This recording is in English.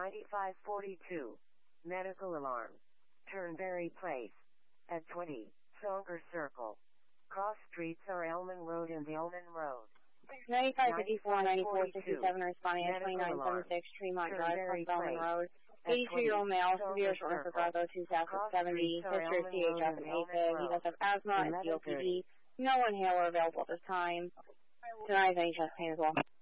9542. Medical alarm. Turnberry Place. At 20. Saunker Circle. Cross streets are Elman Road and Elman Road. 9554, 9467, responding at 2976 Tremont Drive, West Elman Road. 82-year-old male, severe shortness of breath, O2 south of 70, history of CHF and AFib. He does have asthma and COPD. No inhaler available at this time. Denies any chest pain as well.